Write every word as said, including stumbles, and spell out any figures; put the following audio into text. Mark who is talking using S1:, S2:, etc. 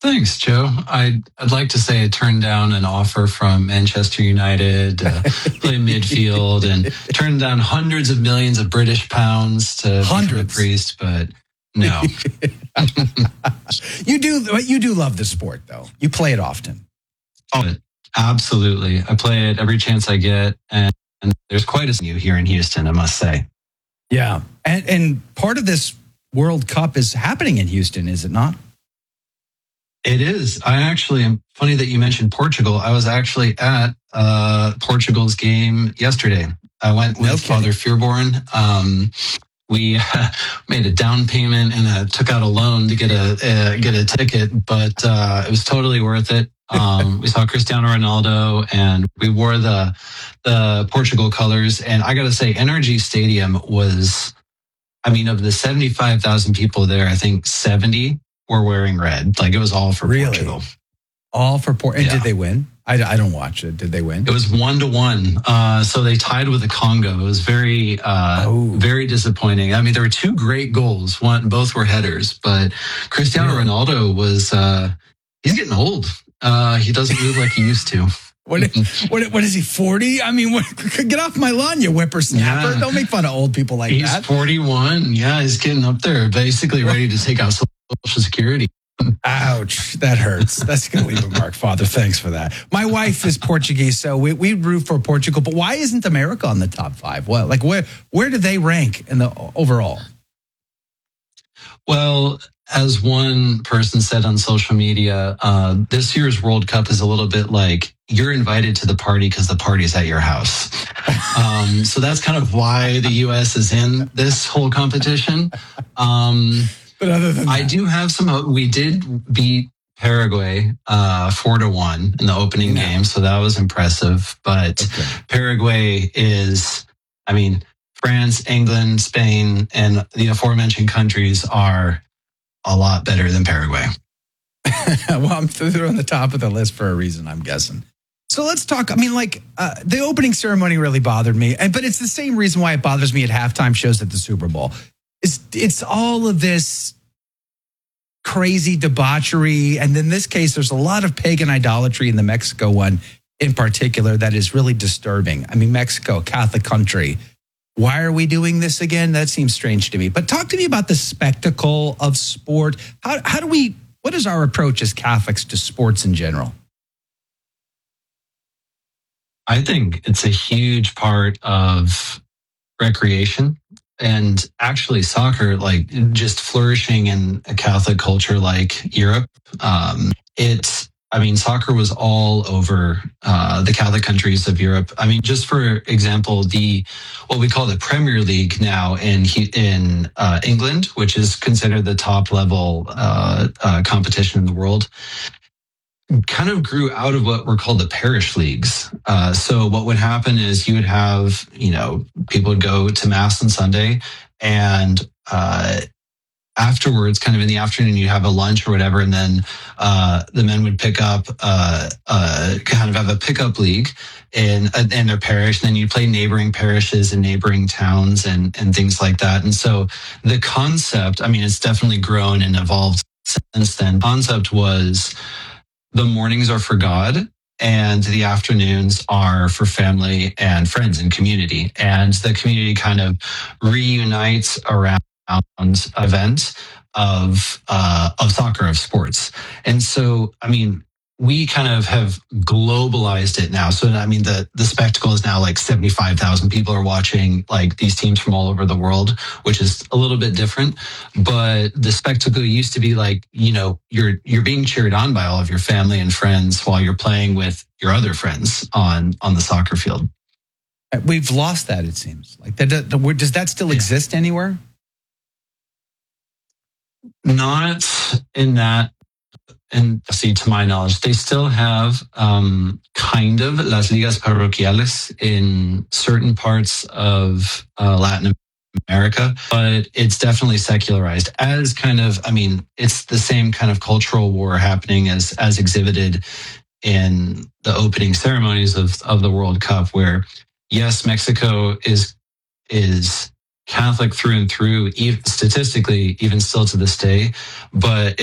S1: Thanks, Joe. I'd, I'd like to say I turned down an offer from Manchester United to play midfield and turned down hundreds of millions of British pounds to
S2: hundreds.
S1: become a priest, but no.
S2: You do you do love the sport, though. You play it often.
S1: Oh, absolutely. I play it every chance I get, and, and there's quite a few here in Houston, I must say.
S2: Yeah, and and part of this World Cup is happening in Houston, is it not?
S1: It is. I actually am funny that you mentioned Portugal. I was actually at uh, Portugal's game yesterday. I went with
S2: No
S1: Father Fearborn. Um, we uh, made a down payment and uh, took out a loan to get a uh, get a ticket, but uh, it was totally worth it. Um, we saw Cristiano Ronaldo, and we wore the the Portugal colors. And I got to say, N R G Stadium was, I mean, of the seventy-five thousand people there, I think seventy were wearing red. Like, it was all for
S2: really?
S1: Portugal.
S2: All for Portugal. And
S1: Yeah.
S2: did they win? I, I don't watch it. Did they win?
S1: It was one to one. Uh, so they tied with the Congo. It was very, uh,
S2: Oh.
S1: very disappointing. I mean, there were two great goals. One, both were headers, but Cristiano
S2: Yeah.
S1: Ronaldo was, uh, he's getting old. Uh, he doesn't move like he used to.
S2: What, what, what is he, forty? I mean, what, get off my lawn, you whippersnapper.
S1: Yeah.
S2: Don't make fun of old people like
S1: He's
S2: that.
S1: forty-one. Yeah, he's getting up there, basically ready to take out Social Security.
S2: Ouch, that hurts. That's going to leave a mark, Father. Thanks for that. My wife is Portuguese, so we, we root for Portugal. But why isn't America on the top five? What, like, where where do they rank in the overall?
S1: Well, as one person said on social media, uh, this year's World Cup is a little bit like you're invited to the party because the party's at your house. Um, so that's kind of why the U S is in this whole competition. Um,
S2: But other than
S1: I
S2: that,
S1: do have some hope. We did beat Paraguay uh, four to one in the opening
S2: Yeah.
S1: game, so that was impressive. But
S2: Okay.
S1: Paraguay is, I mean, France, England, Spain, and the aforementioned countries are a lot better than Paraguay.
S2: well, I'm they're on the top of the list for a reason, I'm guessing. So let's talk. I mean, like uh, the opening ceremony really bothered me, and but it's the same reason why it bothers me at halftime shows at the Super Bowl. It's it's all of this crazy debauchery, and in this case, there's a lot of pagan idolatry in the Mexico one in particular that is really disturbing. I mean, Mexico, Catholic country. Why are we doing this again? That seems strange to me. But talk to me about the spectacle of sport. How how do we? What is our approach as Catholics to sports in general?
S1: I think it's a huge part of recreation and actually soccer, like just flourishing in a Catholic culture like Europe. Um, it's, I mean, soccer was all over uh, the Catholic countries of Europe. I mean, just for example, the what we call the Premier League now in in uh, England, which is considered the top level uh, uh, competition in the world, kind of grew out of what were called the parish leagues. Uh, so what would happen is you would have, you know, people would go to mass on Sunday, and uh, afterwards, kind of in the afternoon, you have a lunch or whatever, and then uh, the men would pick up, uh, uh, kind of have a pickup league in in their parish, and then you play neighboring parishes and neighboring towns and and things like that. And so the concept, I mean, it's definitely grown and evolved since then. Concept was the mornings are for God and the afternoons are for family and friends and community. And the community kind of reunites around event of uh, of soccer, of sports. And so, I mean, we kind of have globalized it now. So, I mean, the, the spectacle is now like seventy-five thousand people are watching like these teams from all over the world, which is a little bit different. But the spectacle used to be like, you know, you're, you're being cheered on by all of your family and friends while you're playing with your other friends on, on the soccer field.
S2: We've lost that, it seems. Like, that, does that still exist anywhere?
S1: Not in that. And see, to my knowledge, they still have um, kind of las ligas parroquiales in certain parts of uh, Latin America, but it's definitely secularized as kind of, I mean, it's the same kind of cultural war happening as as exhibited in the opening ceremonies of, of the World Cup, where yes, Mexico is is Catholic through and through, even statistically, even still to this day, but